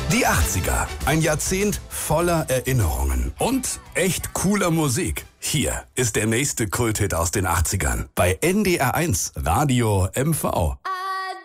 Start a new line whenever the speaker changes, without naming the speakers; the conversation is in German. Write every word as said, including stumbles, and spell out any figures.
Die achtziger, ein Jahrzehnt voller Erinnerungen und echt cooler Musik. Hier ist der nächste Kulthit aus den achtzigern bei N D R eins Radio M V.